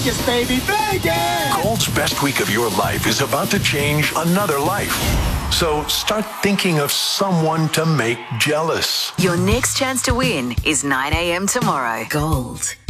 Vegas, baby, Vegas! Gold's best week of your life is about to change another life. So start thinking of someone to make jealous. Your next chance to win is 9 a.m. tomorrow. Gold.